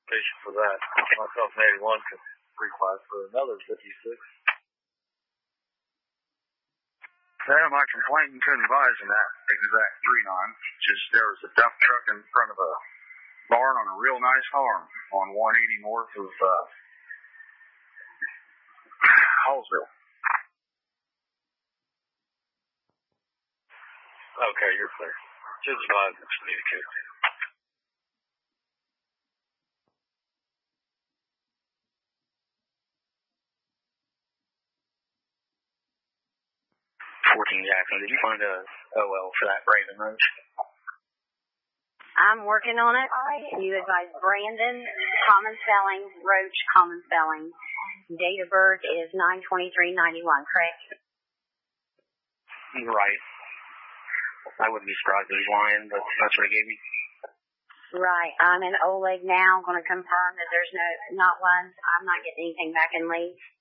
classification for that. Myself and 81 could reclass for another 56. Well, my complainant couldn't advise in that exact 3-9. Just there was a dump truck in front of a barn on a real nice farm on 180 north of Hallsville. Okay, you're clear. Just advise and communicate. Jackson, did you find a OL for that Raven Roach? I'm working on it. You advise Brandon, common spelling, Roach, common spelling. Date of birth is 9/23/91, correct? Right. I wouldn't be surprised if he's lying, but that's what he gave me. Right. I'm in Oleg now. I'm going to confirm that there's not one. I'm not getting anything back in leave.